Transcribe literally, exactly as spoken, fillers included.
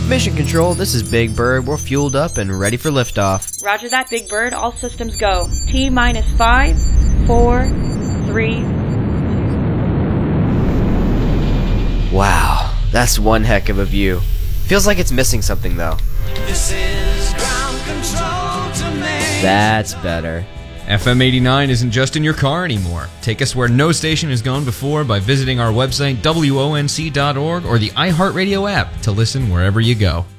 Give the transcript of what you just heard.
Mission Control, this is Big Bird. We're fueled up and ready for liftoff. Roger that, Big Bird. All systems go. T minus five, four, three. Wow, that's one heck of a view. Feels like it's missing something though. This is ground control to me. That's better. F M eighty-nine isn't just in your car anymore. Take us where no station has gone before by visiting our website W O N C dot org or the iHeartRadio app to listen wherever you go.